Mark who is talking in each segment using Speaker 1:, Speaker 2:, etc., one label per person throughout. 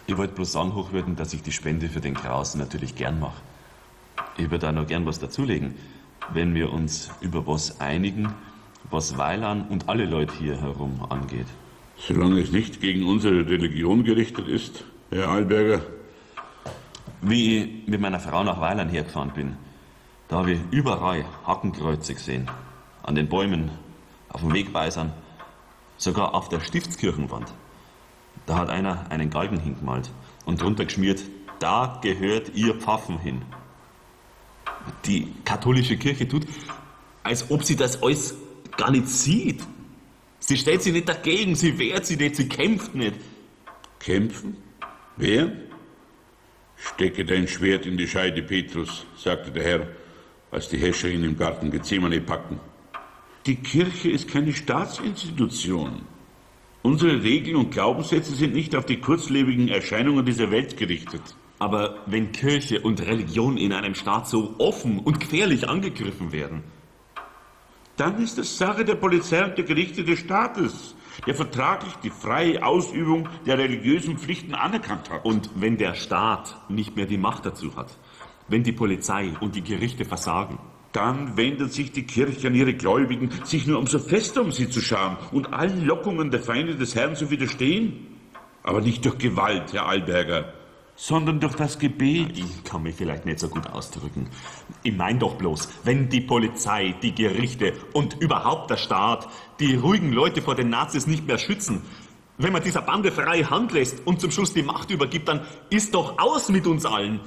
Speaker 1: Ich wollte bloß sagen, Hochwürden, dass ich die Spende für den Krausen natürlich gern mache. Ich würde auch noch gern was dazulegen, wenn wir uns über was einigen, was Weilan und alle Leute hier herum angeht.
Speaker 2: Solange es nicht gegen unsere Religion gerichtet ist, Herr Alberger.
Speaker 1: Wie ich mit meiner Frau nach Weilan hergefahren bin, da habe ich überall Hakenkreuze gesehen. An den Bäumen, auf den Wegweisern, sogar auf der Stiftskirchenwand. Da hat einer einen Galgen hingemalt und drunter geschmiert, da gehört ihr Pfaffen hin. Die katholische Kirche tut, als ob sie das alles gar nicht sieht. Sie stellt sich nicht dagegen, sie wehrt sich nicht, sie kämpft nicht.
Speaker 2: Kämpfen? Wer? Stecke dein Schwert in die Scheide, Petrus, sagte der Herr, als die Häscher ihn im Garten Gethsemane packten. Die Kirche ist keine Staatsinstitution. Unsere Regeln und Glaubenssätze sind nicht auf die kurzlebigen Erscheinungen dieser Welt gerichtet.
Speaker 1: Aber wenn Kirche und Religion in einem Staat so offen und gefährlich angegriffen werden,
Speaker 2: dann ist es Sache der Polizei und der Gerichte des Staates, der vertraglich die freie Ausübung der religiösen Pflichten anerkannt hat.
Speaker 1: Und wenn der Staat nicht mehr die Macht dazu hat, wenn die Polizei und die Gerichte versagen,
Speaker 2: dann wendet sich die Kirche an ihre Gläubigen, sich nur umso fester um sie zu scharen und allen Lockungen der Feinde des Herrn zu widerstehen. Aber nicht durch Gewalt, Herr Alberger, sondern durch das Gebet.
Speaker 1: Ich kann mich vielleicht nicht so gut ausdrücken. Ich meine doch bloß, wenn die Polizei, die Gerichte und überhaupt der Staat die ruhigen Leute vor den Nazis nicht mehr schützen, wenn man dieser Bande freie Hand lässt und zum Schluss die Macht übergibt, dann ist doch aus mit uns allen.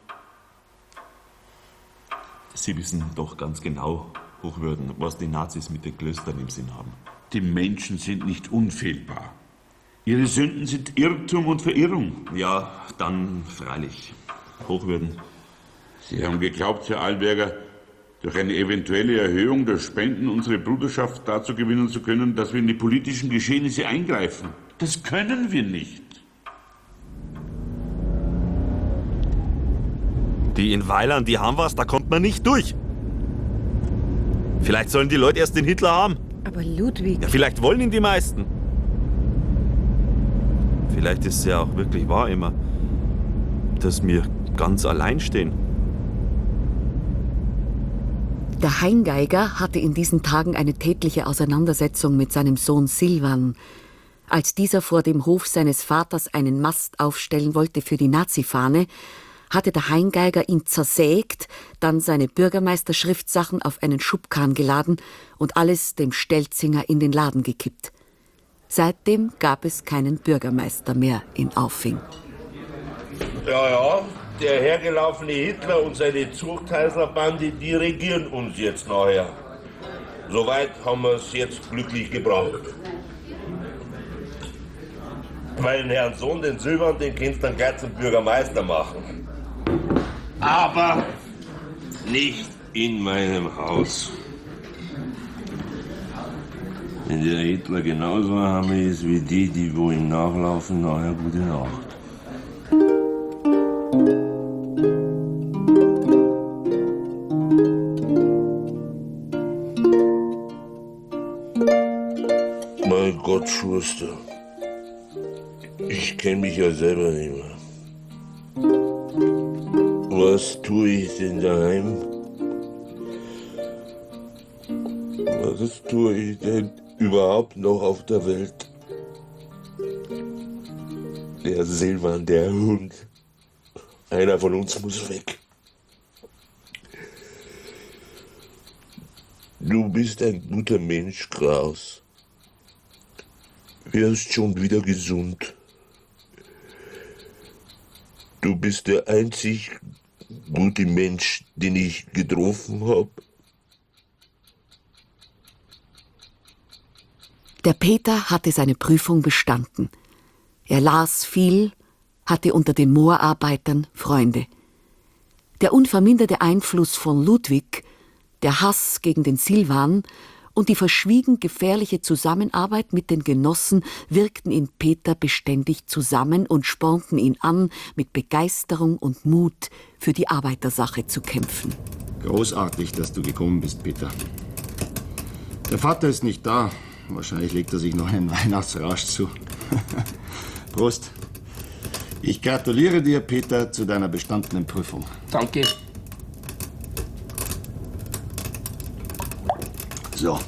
Speaker 1: Sie wissen doch ganz genau, Hochwürden, was die Nazis mit den Klöstern im Sinn haben.
Speaker 2: Die Menschen sind nicht unfehlbar. Ihre Sünden sind Irrtum und Verirrung.
Speaker 1: Ja, dann freilich. Hochwürden.
Speaker 2: Sie haben geglaubt, Herr Alberger, durch eine eventuelle Erhöhung der Spenden unsere Bruderschaft dazu gewinnen zu können, dass wir in die politischen Geschehnisse eingreifen. Das können wir nicht.
Speaker 3: Die in Weilan, die haben was, da kommt man nicht durch. Vielleicht sollen die Leute erst den Hitler haben.
Speaker 4: Aber Ludwig...
Speaker 3: Ja, vielleicht wollen ihn die meisten. Vielleicht ist es ja auch wirklich wahr immer, dass wir ganz allein stehen.
Speaker 4: Der Heingeiger hatte in diesen Tagen eine tätliche Auseinandersetzung mit seinem Sohn Silvan. Als dieser vor dem Hof seines Vaters einen Mast aufstellen wollte für die Nazifahne, hatte der Heingeiger ihn zersägt, dann seine Bürgermeisterschriftsachen auf einen Schubkarren geladen und alles dem Stelzinger in den Laden gekippt. Seitdem gab es keinen Bürgermeister mehr in Auffing.
Speaker 5: Ja, der hergelaufene Hitler und seine Zuchtheißlerbande, die regieren uns jetzt nachher. Soweit haben wir es jetzt glücklich gebracht. Meinen Herrn Sohn, den Silvan, den kannst du dann gleich zum Bürgermeister machen. Aber nicht in meinem Haus. Wenn der Hitler genauso arm ist wie die wo ihm nachlaufen, nachher gute Nacht. Mein Gott, Schuster. Ich kenne mich ja selber nicht mehr. Was tue ich denn daheim? Was tue ich denn überhaupt noch auf der Welt? Der Silvan, der Hund. Einer von uns muss weg. Du bist ein guter Mensch, Kraus. Wirst schon wieder gesund. Du bist der einzig gute Mensch, den ich getroffen habe.
Speaker 4: Der Peter hatte seine Prüfung bestanden. Er las viel, hatte unter den Moorarbeitern Freunde. Der unverminderte Einfluss von Ludwig, der Hass gegen den Silvan und die verschwiegen gefährliche Zusammenarbeit mit den Genossen wirkten in Peter beständig zusammen und spornten ihn an, mit Begeisterung und Mut für die Arbeitersache zu kämpfen.
Speaker 6: Großartig, dass du gekommen bist, Peter. Der Vater ist nicht da. Wahrscheinlich legt er sich noch einen Weihnachtsrausch zu. Prost. Ich gratuliere dir, Peter, zu deiner bestandenen Prüfung.
Speaker 7: Danke.
Speaker 6: So.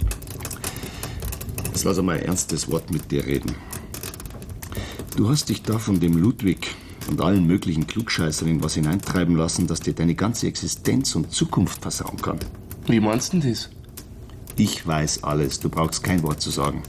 Speaker 6: Jetzt lass einmal ein ernstes Wort mit dir reden. Du hast dich da von dem Ludwig und allen möglichen Klugscheißern in was hineintreiben lassen, dass dir deine ganze Existenz und Zukunft versauen kann.
Speaker 7: Wie meinst du denn das?
Speaker 6: Ich weiß alles, du brauchst kein Wort zu sagen.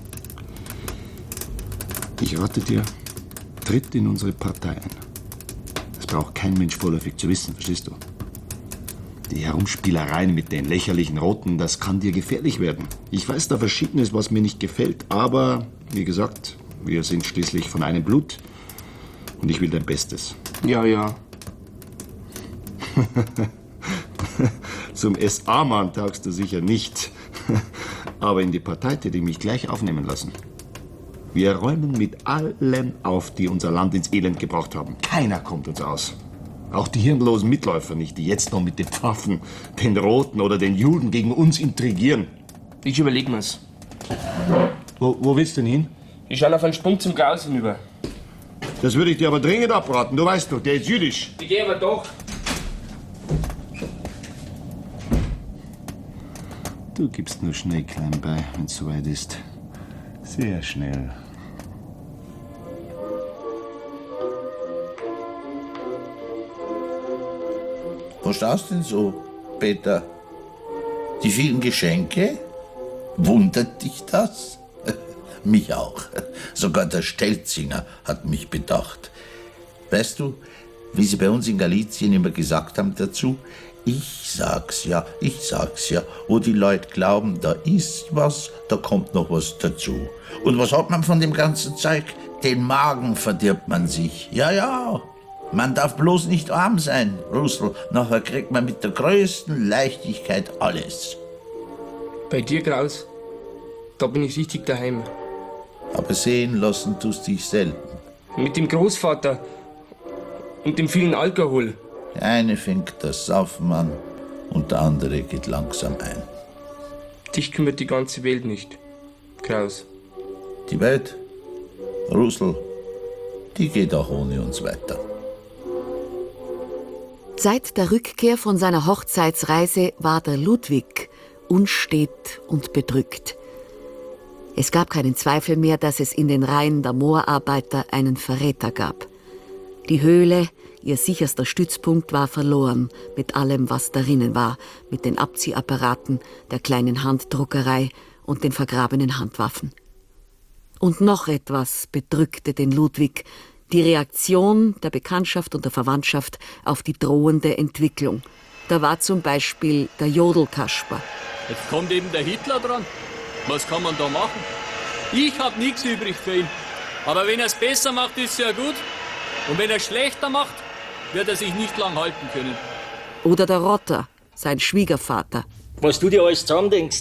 Speaker 6: Ich rate dir, tritt in unsere Partei ein. Das braucht kein Mensch vorläufig zu wissen, verstehst du? Die Herumspielereien mit den lächerlichen Roten, das kann dir gefährlich werden. Ich weiß da Verschiedenes, was mir nicht gefällt, aber, wie gesagt, wir sind schließlich von einem Blut und ich will dein Bestes.
Speaker 7: Ja.
Speaker 6: Zum SA-Mann taugst du sicher nicht, aber in die Partei hätte ich mich gleich aufnehmen lassen. Wir räumen mit allen auf, die unser Land ins Elend gebracht haben. Keiner kommt uns aus. Auch die hirnlosen Mitläufer nicht, die jetzt noch mit den Pfaffen, den Roten oder den Juden gegen uns intrigieren.
Speaker 7: Ich überleg mir's.
Speaker 6: Wo willst du denn hin?
Speaker 7: Ich schau auf einen Sprung zum Klaus hinüber.
Speaker 6: Das würde ich dir aber dringend abraten. Du weißt doch, der ist jüdisch.
Speaker 7: Ich geh aber doch.
Speaker 6: Du gibst nur schnell klein bei, wenn's soweit ist. Sehr schnell.
Speaker 8: Was schaust denn so, Peter? Die vielen Geschenke? Wundert dich das? Mich auch. Sogar der Stelzinger hat mich bedacht. Weißt du, wie sie bei uns in Galizien immer gesagt haben dazu? Ich sag's ja. Wo die Leute glauben, da ist was, da kommt noch was dazu. Und was hat man von dem ganzen Zeug? Den Magen verdirbt man sich. Ja. Man darf bloß nicht arm sein, Russel. Nachher kriegt man mit der größten Leichtigkeit alles.
Speaker 7: Bei dir, Klaus, da bin ich richtig daheim.
Speaker 8: Aber sehen lassen tust dich selten.
Speaker 7: Mit dem Großvater und dem vielen Alkohol.
Speaker 8: Der eine fängt das Saufen an und der andere geht langsam ein.
Speaker 7: Dich kümmert die ganze Welt nicht, Klaus.
Speaker 8: Die Welt, Russel, die geht auch ohne uns weiter.
Speaker 4: Seit der Rückkehr von seiner Hochzeitsreise war der Ludwig unstet und bedrückt. Es gab keinen Zweifel mehr, dass es in den Reihen der Moorarbeiter einen Verräter gab. Die Höhle, ihr sicherster Stützpunkt, war verloren, mit allem, was darinnen war, mit den Abziehapparaten, der kleinen Handdruckerei und den vergrabenen Handwaffen. Und noch etwas bedrückte den Ludwig: die Reaktion der Bekanntschaft und der Verwandtschaft auf die drohende Entwicklung. Da war zum Beispiel der Jodelkasper.
Speaker 9: Jetzt kommt eben der Hitler dran. Was kann man da machen? Ich hab nichts übrig für ihn. Aber wenn er es besser macht, ist ja gut. Und wenn er es schlechter macht, wird er sich nicht lang halten können.
Speaker 4: Oder der Rotter, sein Schwiegervater.
Speaker 10: Was du dir alles zusammendenkst.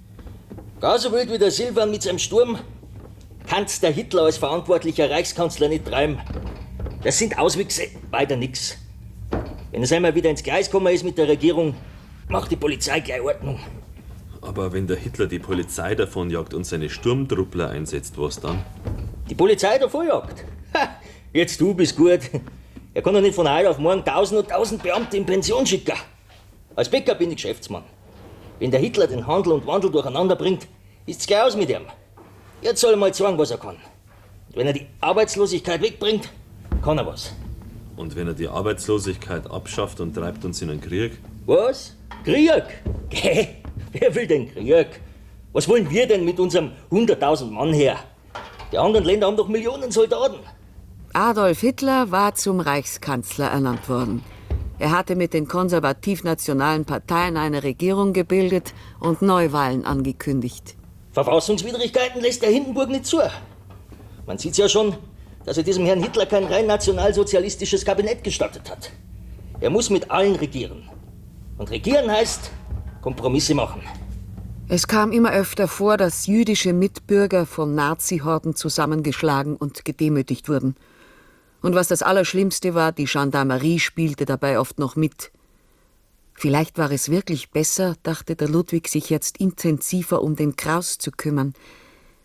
Speaker 10: Gar so wild wie der Silvan mit seinem Sturm kann's der Hitler als verantwortlicher Reichskanzler nicht treiben. Das sind Auswüchse, weiter nix. Wenn es einmal wieder ins Gleis gekommen ist mit der Regierung, macht die Polizei gleich Ordnung.
Speaker 3: Aber wenn der Hitler die Polizei davonjagt und seine Sturmtruppler einsetzt, was dann?
Speaker 10: Die Polizei davonjagt? Ha, jetzt du bist gut. Er kann doch nicht von heute auf morgen 1000 und 1000 Beamte in Pension schicken. Als Bäcker bin ich Geschäftsmann. Wenn der Hitler den Handel und Wandel durcheinander bringt, ist's gleich aus mit ihm. Jetzt soll er mal sagen, was er kann. Und wenn er die Arbeitslosigkeit wegbringt, kann er was.
Speaker 3: Und wenn er die Arbeitslosigkeit abschafft und treibt uns in einen Krieg?
Speaker 10: Was? Krieg? Geh, wer will denn Krieg? Was wollen wir denn mit unserem 100.000 Mann her? Die anderen Länder haben doch Millionen Soldaten.
Speaker 4: Adolf Hitler war zum Reichskanzler ernannt worden. Er hatte mit den konservativ-nationalen Parteien eine Regierung gebildet und Neuwahlen angekündigt.
Speaker 10: Verfassungswidrigkeiten lässt der Hindenburg nicht zu. Man sieht's ja schon, dass er diesem Herrn Hitler kein rein nationalsozialistisches Kabinett gestattet hat. Er muss mit allen regieren. Und regieren heißt Kompromisse machen.
Speaker 4: Es kam immer öfter vor, dass jüdische Mitbürger von Nazi-Horden zusammengeschlagen und gedemütigt wurden. Und was das Allerschlimmste war, die Gendarmerie spielte dabei oft noch mit. Vielleicht war es wirklich besser, dachte der Ludwig, sich jetzt intensiver um den Kraus zu kümmern.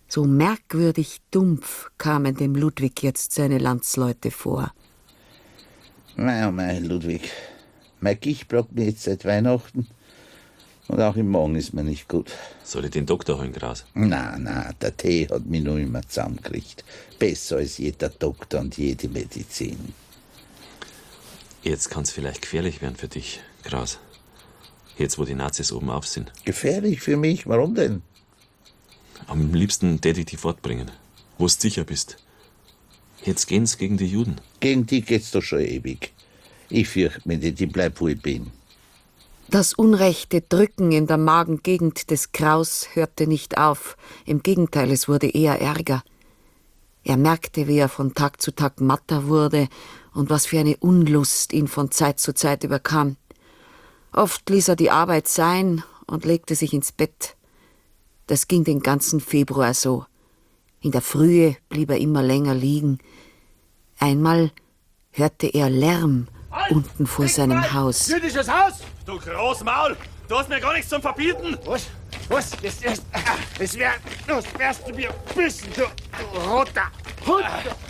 Speaker 4: So merkwürdig dumpf kamen dem Ludwig jetzt seine Landsleute vor.
Speaker 8: Mei, oh mei, Ludwig. Mein Gicht plagt mich jetzt seit Weihnachten und auch im Magen ist mir nicht gut.
Speaker 3: Soll ich den Doktor holen, Kraus?
Speaker 8: Na, der Tee hat mich noch immer zusammengekriegt. Besser als jeder Doktor und jede Medizin.
Speaker 3: Jetzt kann's vielleicht gefährlich werden für dich, Kraus. Jetzt, wo die Nazis oben auf sind.
Speaker 8: Gefährlich für mich? Warum denn?
Speaker 3: Am liebsten tät ich dich fortbringen, wo du sicher bist. Jetzt gehen's gegen die Juden.
Speaker 8: Gegen die geht's doch schon ewig. Ich fürchte mich nicht, ich bleib, wo ich bin.
Speaker 4: Das unrechte Drücken in der Magengegend des Kraus hörte nicht auf. Im Gegenteil, es wurde eher Ärger. Er merkte, wie er von Tag zu Tag matter wurde und was für eine Unlust ihn von Zeit zu Zeit überkam. Oft ließ er die Arbeit sein und legte sich ins Bett. Das ging den ganzen Februar so. In der Frühe blieb er immer länger liegen. Einmal hörte er Lärm unten vor seinem Haus.
Speaker 7: Jüdisches Haus?
Speaker 1: Du Großmaul, du hast mir gar nichts zum Verbieten.
Speaker 7: Was? Das wärst du mir büssen, du roter Hund.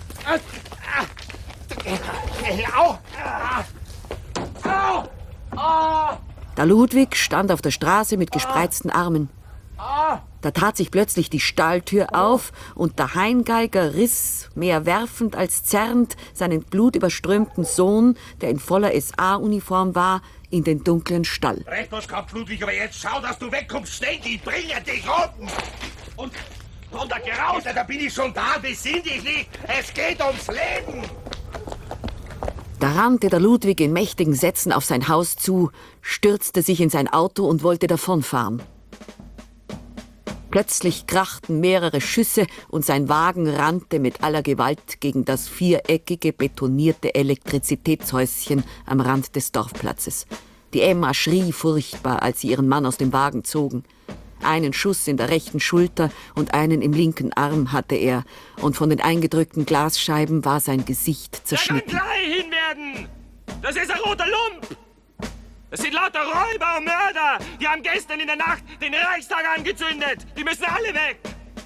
Speaker 7: Au!
Speaker 4: Der Ludwig stand auf der Straße mit gespreizten Armen. Da tat sich plötzlich die Stalltür auf und der Heingeiger riss, mehr werfend als zerrend, seinen blutüberströmten Sohn, der in voller SA-Uniform war, in den dunklen Stall.
Speaker 5: Recht was gehabt, Ludwig, aber jetzt schau, dass du wegkommst. Schnell, die bringen dich unten. Und da geraus, da bin ich schon da, besinn dich nicht. Es geht ums Leben.
Speaker 4: Da rannte der Ludwig in mächtigen Sätzen auf sein Haus zu, stürzte sich in sein Auto und wollte davonfahren. Plötzlich krachten mehrere Schüsse und sein Wagen rannte mit aller Gewalt gegen das viereckige, betonierte Elektrizitätshäuschen am Rand des Dorfplatzes. Die Emma schrie furchtbar, als sie ihren Mann aus dem Wagen zogen. Einen Schuss in der rechten Schulter und einen im linken Arm hatte er, und von den eingedrückten Glasscheiben war sein Gesicht zerschnitten.
Speaker 7: Der kann gleich hinwerden! Das ist ein roter Lump! Das sind lauter Räuber und Mörder! Die haben gestern in der Nacht den Reichstag angezündet! Die müssen alle weg!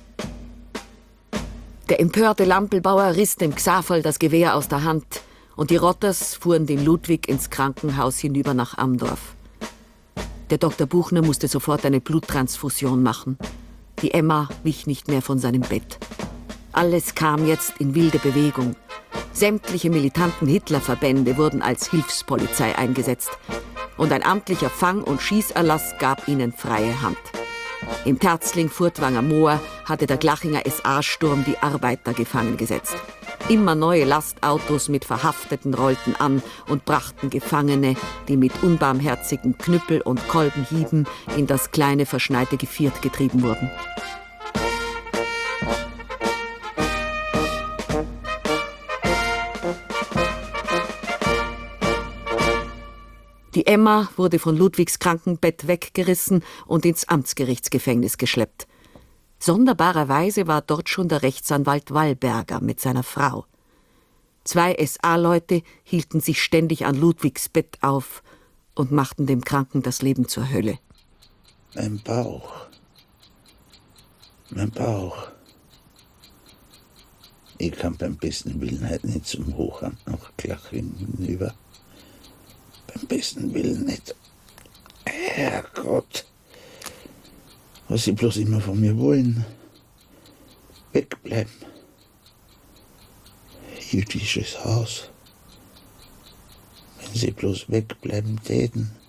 Speaker 4: Der empörte Lampelbauer riss dem Xaverl das Gewehr aus der Hand, und die Rotters fuhren den Ludwig ins Krankenhaus hinüber nach Amdorf. Der Dr. Buchner musste sofort eine Bluttransfusion machen. Die Emma wich nicht mehr von seinem Bett. Alles kam jetzt in wilde Bewegung. Sämtliche militanten Hitlerverbände wurden als Hilfspolizei eingesetzt. Und ein amtlicher Fang- und Schießerlass gab ihnen freie Hand. Im Terzling-Furtwanger Moor hatte der Glachinger SA-Sturm die Arbeiter gefangen gesetzt. Immer neue Lastautos mit Verhafteten rollten an und brachten Gefangene, die mit unbarmherzigen Knüppel- und Kolbenhieben in das kleine verschneite Geviert getrieben wurden. Die Emma wurde von Ludwigs Krankenbett weggerissen und ins Amtsgerichtsgefängnis geschleppt. Sonderbarerweise war dort schon der Rechtsanwalt Wallberger mit seiner Frau. 2 SA-Leute hielten sich ständig an Ludwigs Bett auf und machten dem Kranken das Leben zur Hölle.
Speaker 8: Mein Bauch. Ich kann beim besten Willen halt nicht zum Hochamt nach Klaching hinüber. Beim besten Willen nicht. Herrgott. Was sie bloß immer von mir wollen. Wegbleiben. Jüdisches Haus. Wenn sie bloß wegbleiben täten.